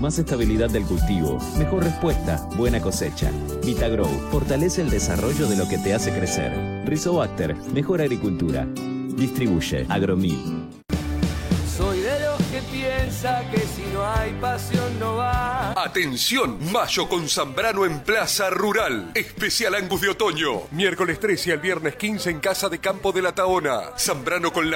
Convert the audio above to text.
más estabilidad del cultivo, mejor respuesta, buena cosecha. Vitagrow fortalece el desarrollo de lo que te hace crecer. Rizobacter, mejor agricultura. Distribuye Agromil. Soy de los que piensa que si no hay pasión no va. Atención, mayo con Zambrano en Plaza Rural. Especial Angus de otoño. Miércoles 13 al viernes 15 en Casa de Campo de la Taona. Zambrano con la